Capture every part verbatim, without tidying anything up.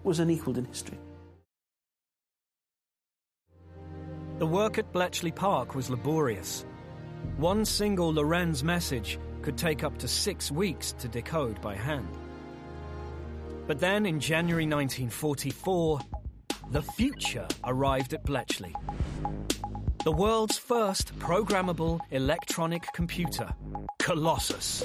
was unequalled in history. The work at Bletchley Park was laborious. One single Lorenz message could take up to six weeks to decode by hand. But then, in January nineteen forty-four, the future arrived at Bletchley. The world's first programmable electronic computer, Colossus.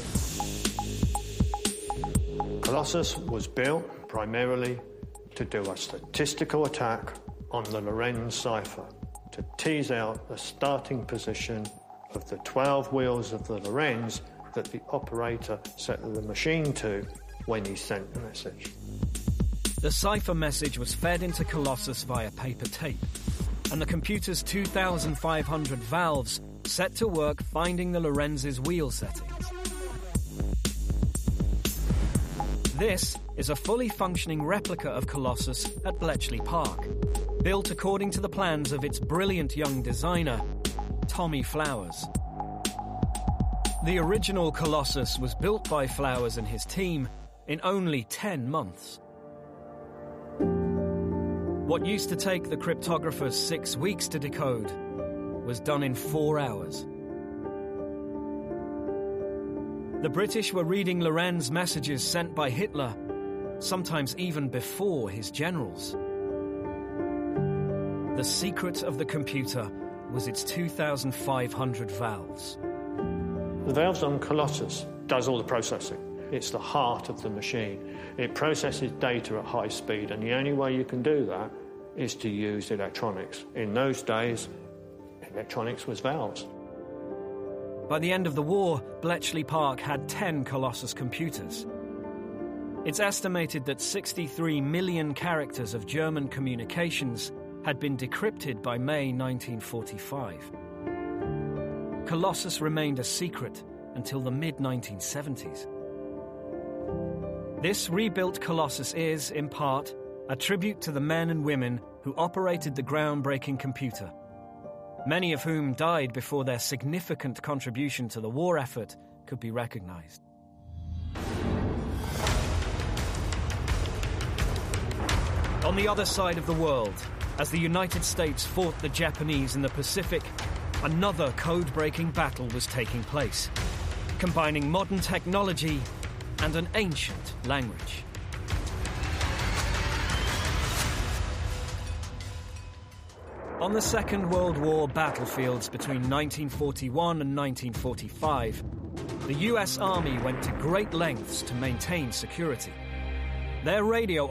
Colossus was built primarily to do a statistical attack on the Lorenz cipher, to tease out the starting position of the twelve wheels of the Lorenz that the operator set the machine to when he sent the message. The cipher message was fed into Colossus via paper tape, and the computer's two thousand five hundred valves set to work finding the Lorenz's wheel settings. This is a fully functioning replica of Colossus at Bletchley Park, built according to the plans of its brilliant young designer, Tommy Flowers. The original Colossus was built by Flowers and his team in only ten months. What used to take the cryptographers six weeks to decode was done in four hours. The British were reading Lorenz messages sent by Hitler, sometimes even before his generals. The secret of the computer was its two thousand five hundred valves. The valves on Colossus does all the processing. It's the heart of the machine. It processes data at high speed, and the only way you can do that is to use electronics. In those days, electronics was valves. By the end of the war, Bletchley Park had ten Colossus computers. It's estimated that sixty-three million characters of German communications had been decrypted by May nineteen forty-five. Colossus remained a secret until the mid nineteen seventies. This rebuilt Colossus is, in part, a tribute to the men and women who operated the groundbreaking computer, many of whom died before their significant contribution to the war effort could be recognized. On the other side of the world, as the United States fought the Japanese in the Pacific, another code-breaking battle was taking place, combining modern technology and an ancient language. On the Second World War battlefields between nineteen forty-one and nineteen forty-five, the U S Army went to great lengths to maintain security. Their radio